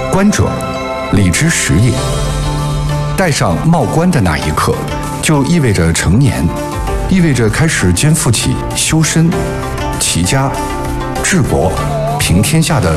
冠者，礼之实也。戴上帽冠的那一刻，就意味着成年，意味着开始肩负起修身、齐家、治国、平天下的